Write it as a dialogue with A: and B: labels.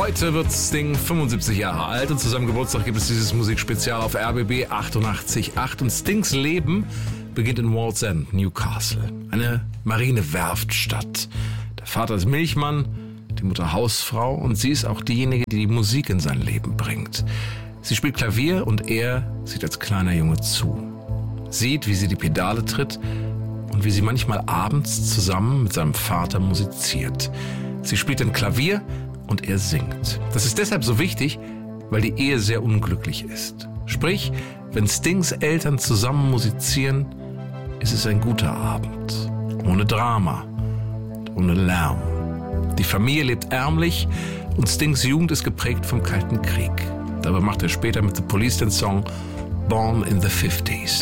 A: Heute wird Sting 75 Jahre alt und zu seinem Geburtstag gibt es dieses Musikspezial auf RBB 88.8. Und Stings Leben beginnt in Wall's End, Newcastle, eine Marinewerftstadt. Der Vater ist Milchmann, die Mutter Hausfrau und sie ist auch diejenige, die die Musik in sein Leben bringt. Sie spielt Klavier und er sieht als kleiner Junge zu. Sieht, wie sie die Pedale tritt und wie sie manchmal abends zusammen mit seinem Vater musiziert. Sie spielt ein Klavier und er singt. Das ist deshalb so wichtig, weil die Ehe sehr unglücklich ist. Sprich, wenn Stings Eltern zusammen musizieren, ist es ein guter Abend. Ohne Drama, ohne Lärm. Die Familie lebt ärmlich und Stings Jugend ist geprägt vom Kalten Krieg. Dabei macht er später mit The Police den Song Born in the 50s.